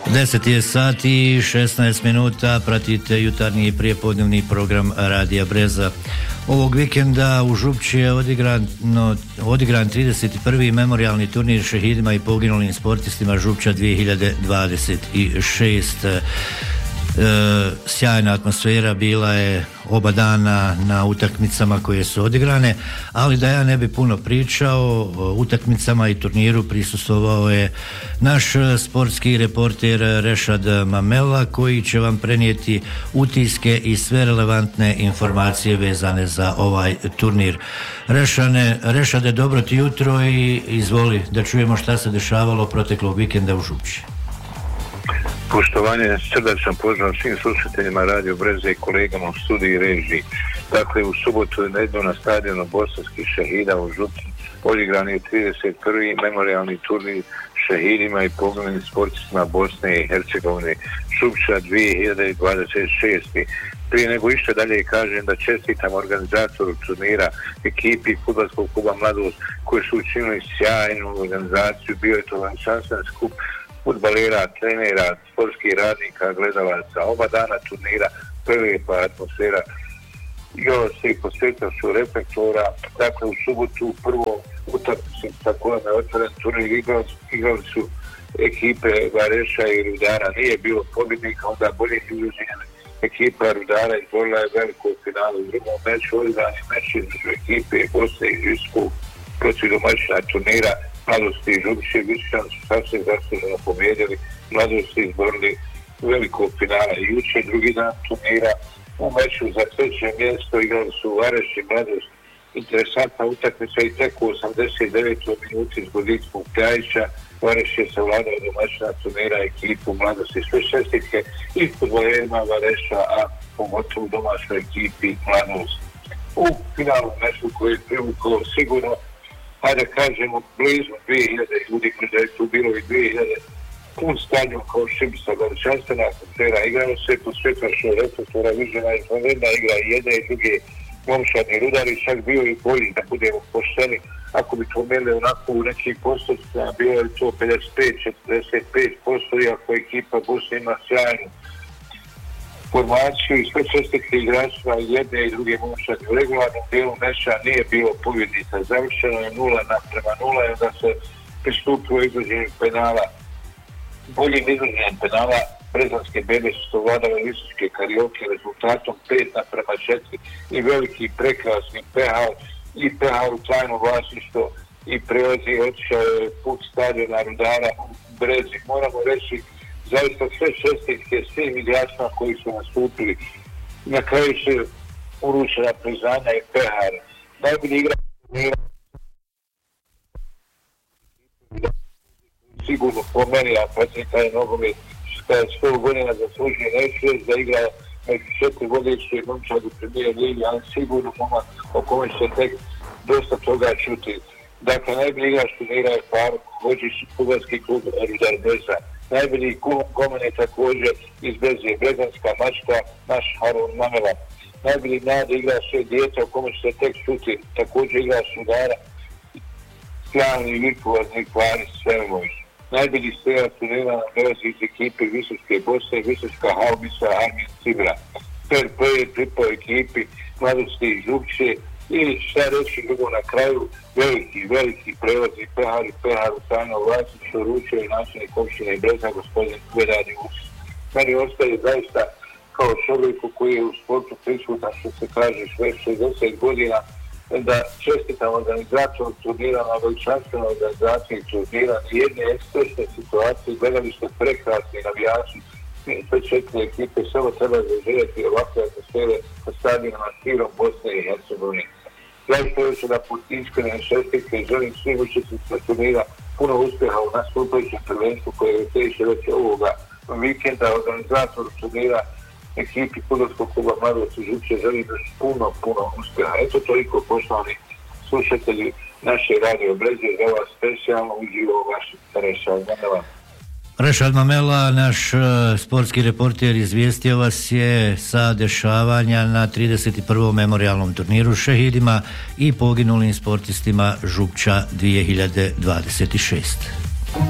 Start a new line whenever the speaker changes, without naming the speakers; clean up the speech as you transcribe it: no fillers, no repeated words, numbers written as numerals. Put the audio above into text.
10 je sati i 16 minuta, pratite jutarnji prijepodnevni program Radija Breza. Ovog vikenda u Župći je odigran 31. memorijalni turnir šehidima i poginulim sportistima Župća 2026. Sjajna atmosfera bila je oba dana na utakmicama koje su odigrane, ali da ja ne bi puno pričao o utakmicama i turniru, prisustvovao je naš sportski reporter Rešad Mamela, koji će vam prenijeti utiske i sve relevantne informacije vezane za ovaj turnir. Rešade, dobro ti jutro i izvoli da čujemo šta se dešavalo proteklog vikenda u Župći.
Poštovanje, srdačan pozdrav svim slušateljima Radio Breze i kolegama u studiji i režiji. Dakle, u subotu je nedjeljom na stadionu bosanskih šehida u Župći odigran je 31. memorijalni turnir šehidima i poginulim sportistima Bosne i Hercegovine Župća 2026. Prije nego išta dalje kažem da čestitam organizatoru turnira, ekipi fudbalskog kluba Mladost koji su učinili sjajnu organizaciju. Bio je to veličanstven skup fudbalera, trenera, sportskih radnika, gledalaca. Oba dana turnira prelijepa atmosfera. Igralo se i posvjetošću reflektora. Dakle, u subotu u prvom utakmici sa kojom je otvoren turnir igrali su ekipe Vareša i Rudara. Nije bilo pobjednika, onda bolje izloženje. Ekipa Rudara izborila je veliko finalu. U drugom meču odigrani meč između ekipe Bosne i Živsku protiv domaćina turnira Mladosti i Župće. Višćani su sasvim zasluženo pobjedili. Mladosti izborili velikog finala i juče, drugi dan turnira. U meču za treće mjesto igrali su Vareš i Mladost. Interesantna utakmica i tek u 89. minuti iz Godinskog Kljajića Vareš je savladao domaćina turnira ekipu Mladosti. Sve šestitke i fudbalerima Vareša, a pogotovo domaćoj ekipi Mladost. U finalu meču koji je privukao sigurno, hajde kažemo, blizu 2000 ljudi, da je tu bilo i 2000 pun stadion kao Šibisa, veličanstvena atmosfera. Igrano se po svjetlošću reflektora, viđena je izvanredna igra i jedne i druge momčadi. Rudari čak bio i bolji, da budemo pošteni. Ako bi to mjerili onako u nekih postocima, bilo je to 55-45%, iako ekipa Bosne ima sjajnu formaciju i sve čestitke igračima jedne i druge momčadi. U regularnom dijelu meča nije bilo pobjednika. Završeno je 0-0 i onda se pristupilo izvođenju penala. Boljim izvođenjem penala Brezanske bebe su to vladale Ličke Karioke rezultatom 5-4 i veliki prekrasni pehar i pehar u trajno vlasništvo i prelazi otišao je put stadiona Rudara u Brezi. Moramo reći zaista sve čestitke svim igračima koji su nastupili. Na kraju se uručena priznanja i pehar. Najbolji igrač sigurno po meni, a pratim taj nogomet kada je 100 godina zaslužio neću da igra među 4 vodeće momčadi premijer ligi, ali sigurno momak o kome se tek dosta toga čuti. Dakle, najbolji igrač turnira je Faruk Hođić, fudbalski klub Rudar Breza. Najbolji golman je također iz Breze, Brezanska mačka, naš Harun Mamela. Najbolji mladi igrač je dijete o kome se tek čuti, također igrač Rudara, Sjani Virtuozni Klaris Selmović. Najbolji strelac turnira dolazi iz ekipe Visočke Bosne, Visočka Haubica, Armin Cibra. Per je pripao ekipi Mladosti i Župće i šta reći drugo na kraju, veliki prelazi pehar u tajno vlasništvo ručio i načelnik opštine Breza, gospodin Vedani Vučić. Meni ostaje zaista kao čovjeku koji je u sportu prisutan, što se kaže, sve 60 godina, da čestitam organizaciju turnira na veličanstvenoj organizaciji turnira i jedne ekspresne situacije, gledali ste prekrasni navijači, sve 4 ekipe, samo treba zaželjeti ovakve atmosfere sa stadionima širom Bosne i Hercegovine. Zaista još da put iskrene čestitke i želim svim učesnicima turnira puno uspjeha u nastupajućem prvenstvu koje je teže već ovoga vikenda. Organizator turnira ekipi fudbalskog kluba Mladost i Župće želim još puno uspjeha. Eto toliko, poštovani slušatelji naše Radio Breze, za vas specijalno uživo vaš Rešad Mamela.
Rešad Mamela, naš sportski reporter, izvijestio vas je sa dešavanja na 31. memorijalnom turniru šehidima i poginulim sportistima Župća 2026.